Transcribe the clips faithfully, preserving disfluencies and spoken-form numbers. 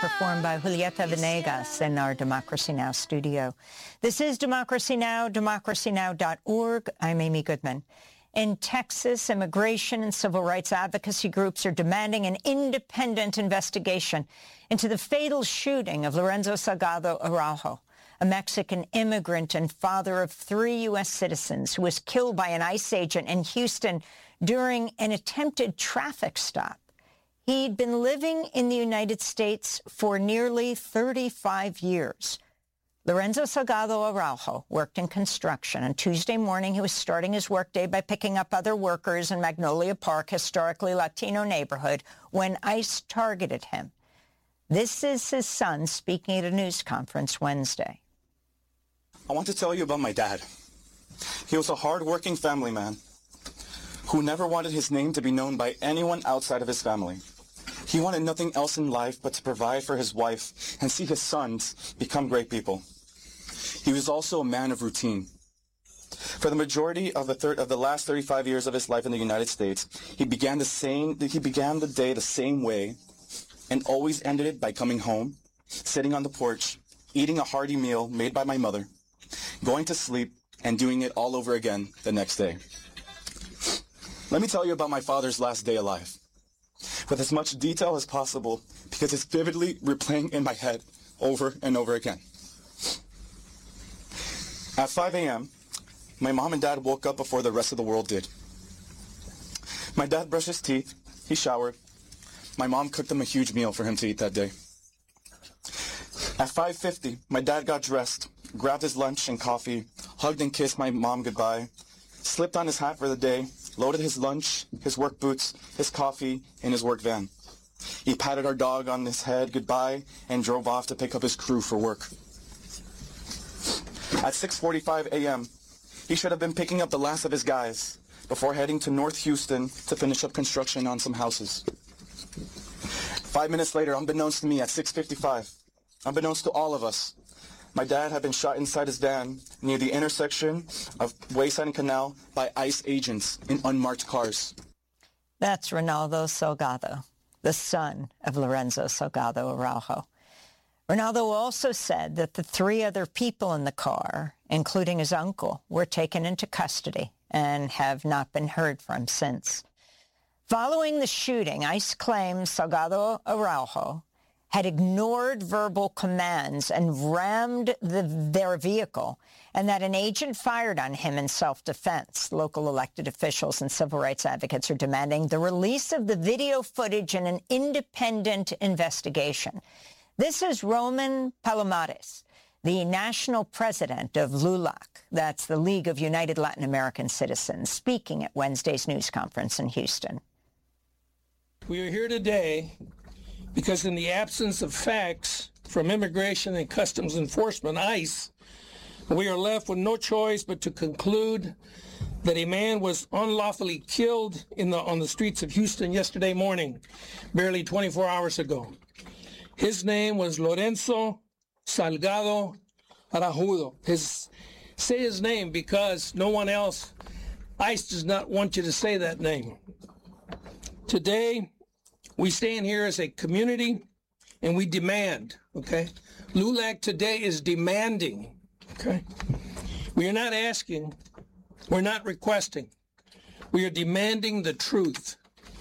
performed by Julieta Venegas in our Democracy Now! Studio. This is Democracy Now!, democracy now dot org. I'm Amy Goodman. In Texas, immigration and civil rights advocacy groups are demanding an independent investigation into the fatal shooting of Lorenzo Salgado Araujo, a Mexican immigrant and father of three U S citizens who was killed by an ICE agent in Houston during an attempted traffic stop. He'd been living in the United States for nearly thirty-five years. Lorenzo Salgado Araujo worked in construction. On Tuesday morning, he was starting his workday by picking up other workers in Magnolia Park, historically Latino neighborhood, when ICE targeted him. This is his son speaking at a news conference Wednesday. I want to tell you about my dad. He was a hard-working family man who never wanted his name to be known by anyone outside of his family. He wanted nothing else in life but to provide for his wife and see his sons become great people. He was also a man of routine. For the majority of the, thir- of the last thirty-five years of his life in the United States, he began the same. He began the day the same way, and always ended it by coming home, sitting on the porch, eating a hearty meal made by my mother, going to sleep, and doing it all over again the next day. Let me tell you about my father's last day alive, with as much detail as possible, because it's vividly replaying in my head over and over again. At five a.m., my mom and dad woke up before the rest of the world did. My dad brushed his teeth, he showered. My mom cooked him a huge meal for him to eat that day. At five fifty, my dad got dressed, grabbed his lunch and coffee, hugged and kissed my mom goodbye, slipped on his hat for the day, loaded his lunch, his work boots, his coffee in his work van. He patted our dog on his head goodbye and drove off to pick up his crew for work. At six forty-five a.m., he should have been picking up the last of his guys before heading to North Houston to finish up construction on some houses. Five minutes later, unbeknownst to me, at six fifty-five, unbeknownst to all of us, my dad had been shot inside his van near the intersection of Wayside and Canal by ICE agents in unmarked cars. That's Ronaldo Salgado, the son of Lorenzo Salgado Araujo. Ronaldo also said that the three other people in the car, including his uncle, were taken into custody and have not been heard from since. Following the shooting, ICE claims Salgado Araujo had ignored verbal commands and rammed the, their vehicle, and that an agent fired on him in self-defense. Local elected officials and civil rights advocates are demanding the release of the video footage and an independent investigation. This is Roman Palomares, the national president of LULAC, that's the League of United Latin American Citizens, speaking at Wednesday's news conference in Houston. We are here today because in the absence of facts from Immigration and Customs Enforcement, ICE, we are left with no choice but to conclude that a man was unlawfully killed in the, on the streets of Houston yesterday morning, barely twenty-four hours ago. His name was Lorenzo Salgado Araujo. His, say his name because no one else, ICE does not want you to say that name. Today, we stand here as a community and we demand, okay? LULAC today is demanding, okay? We are not asking, we're not requesting. We are demanding the truth.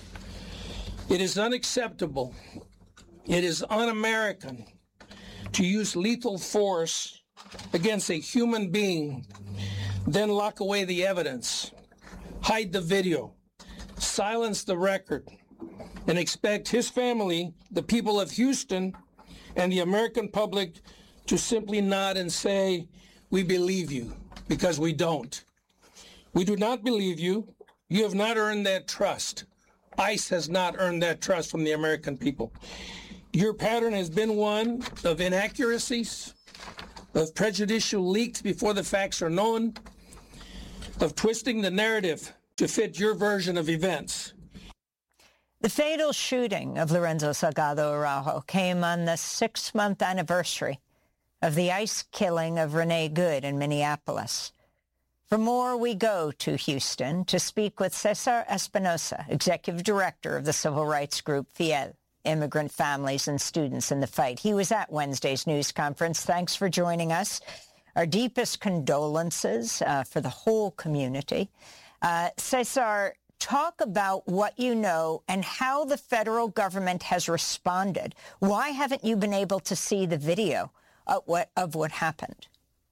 It is unacceptable. It is un-American to use lethal force against a human being, then lock away the evidence, hide the video, silence the record, and expect his family, the people of Houston, and the American public to simply nod and say, we believe you, because we don't. We do not believe you. You have not earned that trust. ICE has not earned that trust from the American people. Your pattern has been one of inaccuracies, of prejudicial leaks before the facts are known, of twisting the narrative to fit your version of events. The fatal shooting of Lorenzo Salgado Araujo came on the six-month anniversary of the ICE killing of Renee Good in Minneapolis. For more, we go to Houston to speak with Cesar Espinosa, executive director of the civil rights group FIEL. immigrant families and students in the fight. He was at Wednesday's news conference. Thanks for joining us. Our deepest condolences uh, for the whole community. Uh, Cesar, talk about what you know and how the federal government has responded. Why haven't you been able to see the video of what, of what happened?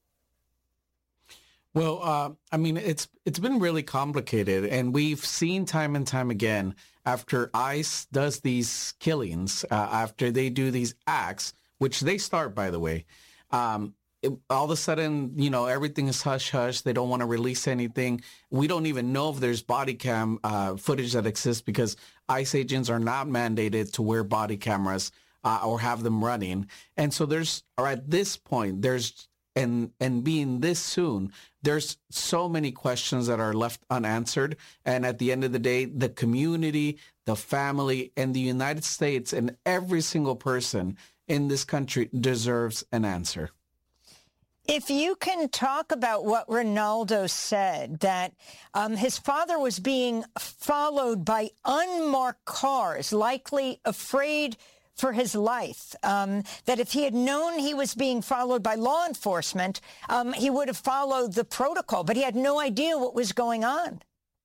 Well, uh, I mean, it's it's been really complicated, and we've seen time and time again after ICE does these killings, uh, after they do these acts, which they start, by the way, um, it, all of a sudden, you know, everything is hush-hush. They don't want to release anything. We don't even know if there's body cam uh, footage that exists because ICE agents are not mandated to wear body cameras uh, or have them running. And so there's, or at this point, there's And and being this soon, there's so many questions that are left unanswered. And at the end of the day, the community, the family, and the United States and every single person in this country deserves an answer. If you can talk about what Ronaldo said, that um, his father was being followed by unmarked cars, likely afraid for his life, um, that if he had known he was being followed by law enforcement, um, he would have followed the protocol, but he had no idea what was going on.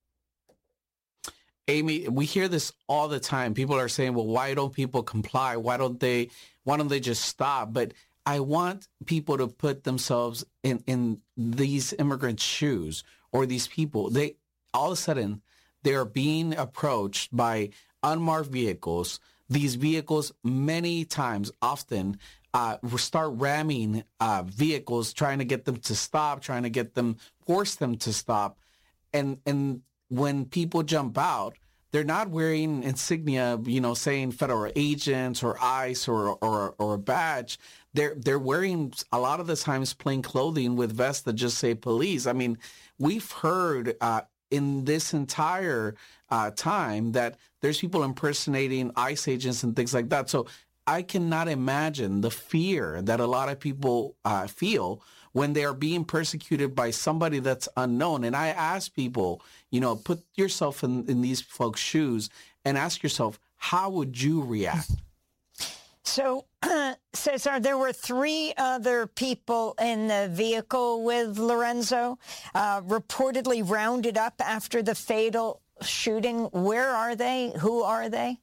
Amy, we hear this all the time. People are saying, well, why don't people comply? Why don't they, why don't they just stop? But I want people to put themselves in, in these immigrants' shoes or these people. They, all of a sudden, they're being approached by unmarked vehicles. These vehicles many times, often, uh, start ramming uh, vehicles, trying to get them to stop, trying to get them, force them to stop. And and when people jump out, they're not wearing insignia, you know, saying federal agents or ICE or or, or a badge. They're they're wearing a lot of the times plain clothing with vests that just say police. I mean, we've heard uh, in this entire uh, time that there's people impersonating ICE agents and things like that. So I cannot imagine the fear that a lot of people uh, feel when they are being persecuted by somebody that's unknown. And I ask people, you know, put yourself in, in these folks' shoes and ask yourself, how would you react? So, uh, Cesar, there were three other people in the vehicle with Lorenzo, uh, reportedly rounded up after the fatal shooting. Where are they? Who are they?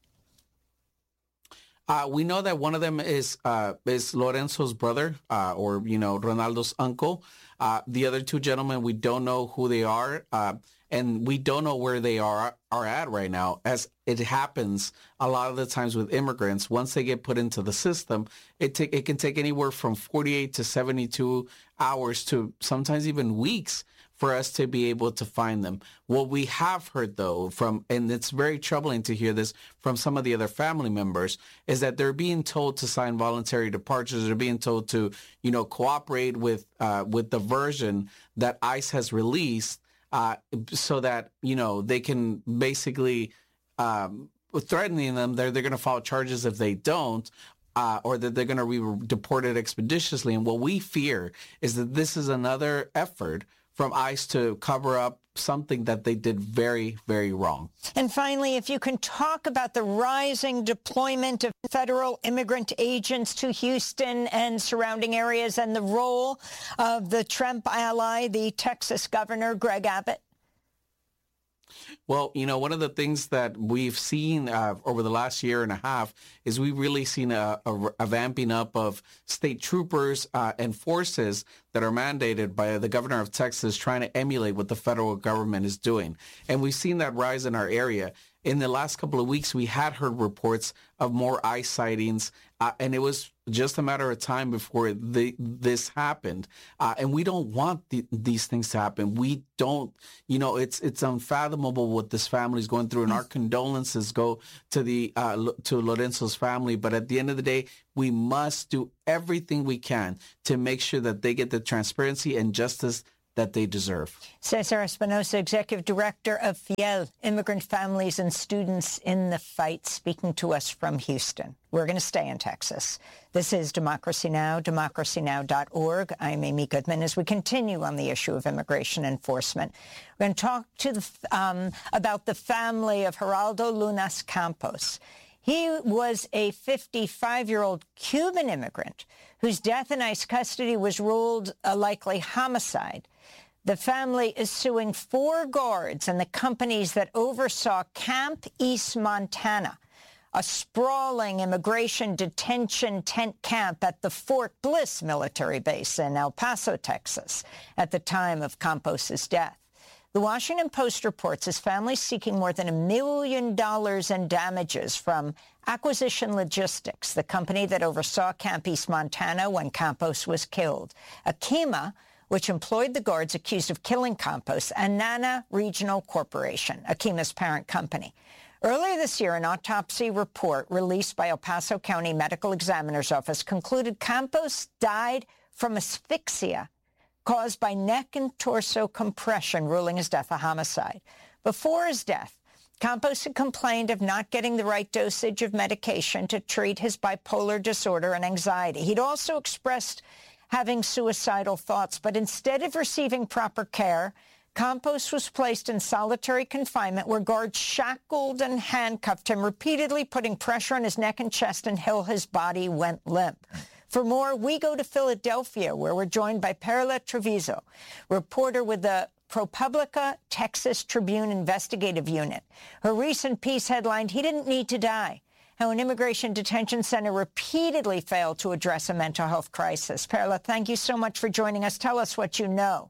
Uh, we know that one of them is uh, is Lorenzo's brother, uh, or, you know, Ronaldo's uncle. Uh, the other two gentlemen, we don't know who they are, uh, and we don't know where they are are at right now. As it happens a lot of the times with immigrants, once they get put into the system, it take it can take anywhere from forty-eight to seventy-two hours to sometimes even weeks for us to be able to find them. What we have heard, though, from, and it's very troubling to hear this from some of the other family members, is that they're being told to sign voluntary departures. They're being told to, you know, cooperate with uh, with the version that ICE has released, uh, so that, you know, they can basically um, threatening them. They're they're going to file charges if they don't. Uh, or that they're going to be deported expeditiously. And what we fear is that this is another effort from ICE to cover up something that they did very, very wrong. And finally, if you can talk about the rising deployment of federal immigrant agents to Houston and surrounding areas and the role of the Trump ally, the Texas governor, Greg Abbott. Well, you know, one of the things that we've seen uh, over the last year and a half is we've really seen a, a, a vamping up of state troopers uh, and forces that are mandated by the governor of Texas trying to emulate what the federal government is doing. And we've seen that rise in our area. In the last couple of weeks, we had heard reports of more ICE sightings, uh, and it was just a matter of time before the, this happened. Uh, and we don't want the, these things to happen. We don't, you know, it's it's unfathomable what this family is going through, and our condolences go to the uh, to Lorenzo's family. But at the end of the day, we must do everything we can to make sure that they get the transparency and justice that they deserve. Cesar Espinosa, Executive Director of FIEL, Immigrant Families and Students in the Fight, speaking to us from Houston. We're going to stay in Texas. This is Democracy Now!, democracy now dot org. I'm Amy Goodman. As we continue on the issue of immigration enforcement, we're going to talk to the, um, about the family of Geraldo Lunas Campos. He was a fifty-five-year-old Cuban immigrant whose death in ICE custody was ruled a likely homicide. The family is suing four guards and the companies that oversaw Camp East Montana, a sprawling immigration detention tent camp at the Fort Bliss military base in El Paso, Texas, at the time of Campos's death. The Washington Post reports his family seeking more than a million dollars in damages from Acquisition Logistics, the company that oversaw Camp East Montana when Campos was killed, Akima, which employed the guards accused of killing Campos, and Nana Regional Corporation, Akima's parent company. Earlier this year, an autopsy report released by El Paso County Medical Examiner's Office concluded Campos died from asphyxia caused by neck and torso compression, ruling his death a homicide. Before his death, Campos had complained of not getting the right dosage of medication to treat his bipolar disorder and anxiety. He'd also expressed having suicidal thoughts, but instead of receiving proper care, Campos was placed in solitary confinement where guards shackled and handcuffed him, repeatedly putting pressure on his neck and chest until his body went limp. For more, we go to Philadelphia, where we're joined by Perla Trevizo, reporter with the ProPublica Texas Tribune Investigative Unit. Her recent piece headlined, "He Didn't Need to Die," how an immigration detention center repeatedly failed to address a mental health crisis. Perla, thank you so much for joining us. Tell us what you know.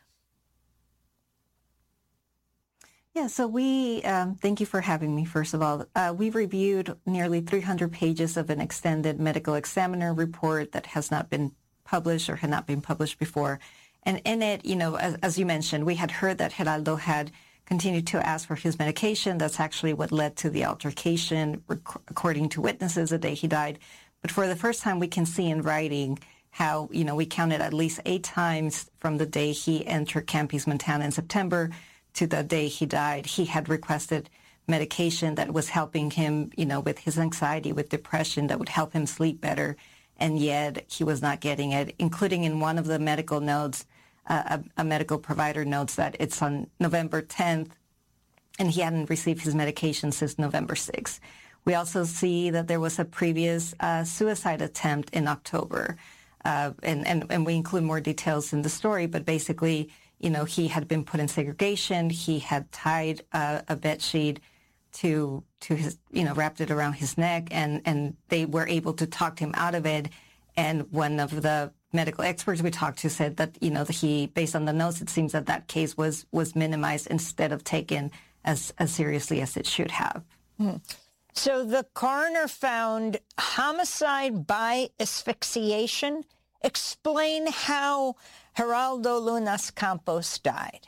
Yeah, so we, um, thank you for having me, first of all. Uh, we've reviewed nearly three hundred pages of an extended medical examiner report that has not been published or had not been published before. And in it, you know, as, as you mentioned, we had heard that Geraldo had continued to ask for his medication. That's actually what led to the altercation, rec- according to witnesses, the day he died. But for the first time, we can see in writing how, you know, we counted at least eight times from the day he entered Camp East Montana in September to the day he died, he had requested medication that was helping him, you know, with his anxiety, with depression, that would help him sleep better. And yet he was not getting it, including in one of the medical notes, uh, a, a medical provider notes that it's on November tenth, and he hadn't received his medication since November sixth. We also see that there was a previous uh, suicide attempt in October. Uh, and, and, and we include more details in the story, but basically, you know, he had been put in segregation. He had tied uh, a bed sheet to to his, you know, wrapped it around his neck, and, and they were able to talk him out of it. And one of the medical experts we talked to said that, you know, that he, based on the notes, it seems that that case was was minimized instead of taken as, as seriously as it should have. Hmm. So the coroner found homicide by asphyxiation. Explain how Geraldo Lunas Campos died.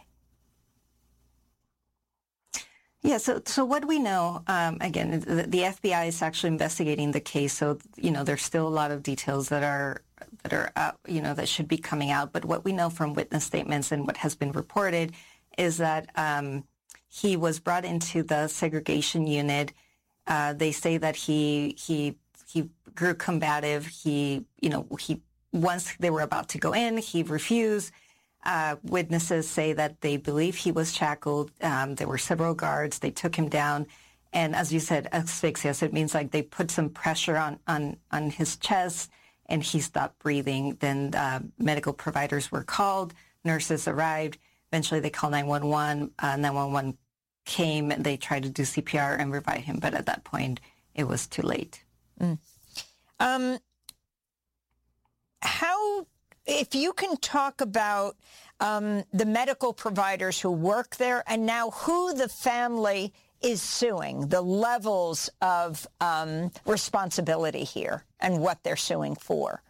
Yeah, so so what we know, um, again, the, the F B I is actually investigating the case, so, you know, there's still a lot of details that are, that are uh, you know, that should be coming out. But what we know from witness statements and what has been reported is that um, he was brought into the segregation unit. Uh, they say that he he he grew combative. He, you know, he once they were about to go in, he refused. Uh, witnesses say that they believe he was shackled. Um, there were several guards. They took him down. And as you said, asphyxia, so it means like they put some pressure on, on, on his chest and he stopped breathing. Then uh, medical providers were called. Nurses arrived. Eventually they called nine one one. Uh, nine one one came. They tried to do C P R and revive him. But at that point, it was too late. Mm. Um. How, if you can talk about um, the medical providers who work there and now who the family is suing, the levels of um, responsibility here and what they're suing for.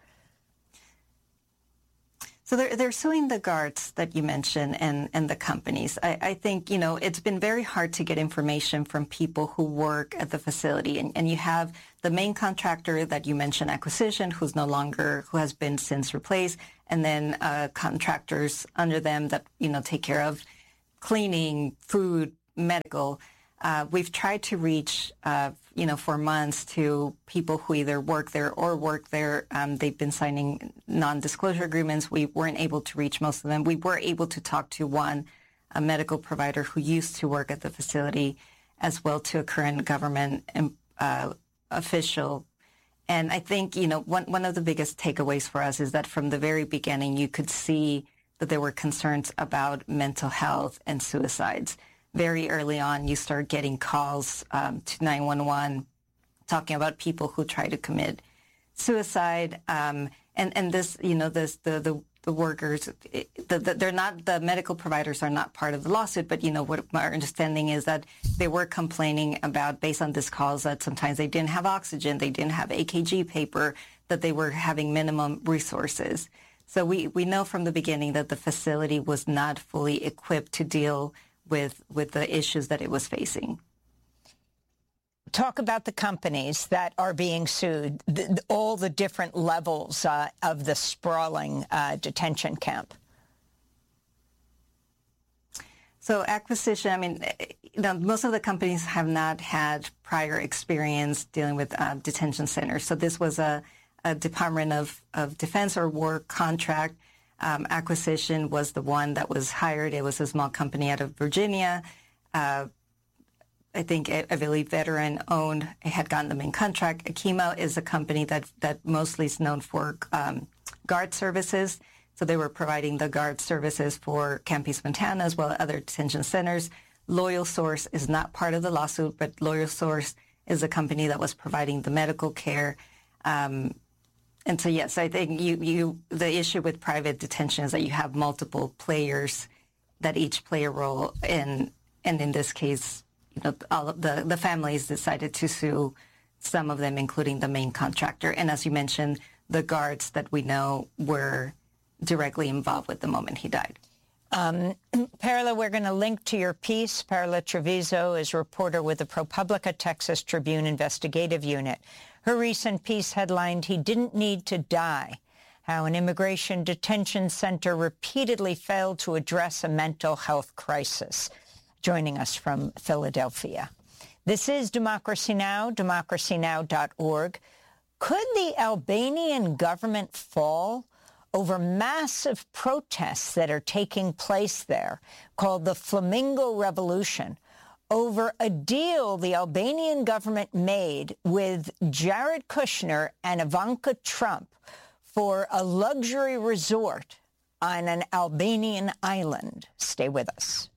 So they're, they're suing the guards that you mentioned and, and the companies. I, I think, you know, it's been very hard to get information from people who work at the facility. And, and you have the main contractor that you mentioned, Acquisition, who's no longer, who has been since replaced, and then uh, contractors under them that, you know, take care of cleaning, food, medical. Uh, we've tried to reach, uh, you know, for months to people who either work there or work there. Um, they've been signing non-disclosure agreements. We weren't able to reach most of them. We were able to talk to one, a medical provider who used to work at the facility, as well to a current government uh, official. And I think, you know, one, one of the biggest takeaways for us is that from the very beginning, you could see that there were concerns about mental health and suicides. Very early on, you start getting calls um, to nine one one talking about people who try to commit suicide. Um, and, and this, you know, this, the, the, the workers, the, the, they're not, the medical providers are not part of the lawsuit, but, you know, what our understanding is that they were complaining about, based on these calls, that sometimes they didn't have oxygen, they didn't have A K G paper, that they were having minimum resources. So we, we know from the beginning that the facility was not fully equipped to deal with, with the issues that it was facing. Talk about the companies that are being sued, the, all the different levels uh, of the sprawling uh, detention camp. So acquisition, I mean, you know, most of the companies have not had prior experience dealing with uh, detention centers. So this was a, a Department of, of Defense or War contract. Um, Acquisition was the one that was hired. It was a small company out of Virginia. Uh, I think I believe veteran-owned, had gotten the main contract. Akima is a company that that mostly is known for um, guard services. So they were providing the guard services for Camp East Montana as well as other detention centers. Loyal Source is not part of the lawsuit, but Loyal Source is a company that was providing the medical care. Um, and so, yes, I think you, you the issue with private detention is that you have multiple players that each play a role in, and in this case, you know, all of the, the families decided to sue some of them, including the main contractor. And as you mentioned, the guards that we know were directly involved with the moment he died. Um, Perla, we're going to link to your piece. Perla Trevizo is a reporter with the ProPublica Texas Tribune Investigative Unit. Her recent piece headlined, "He Didn't Need to Die: How an Immigration Detention Center Repeatedly Failed to Address a Mental Health Crisis." Joining us from Philadelphia. This is Democracy Now!, democracy now dot org. Could the Albanian government fall over massive protests that are taking place there, called the Flamingo Revolution, over a deal the Albanian government made with Jared Kushner and Ivanka Trump for a luxury resort on an Albanian island? Stay with us.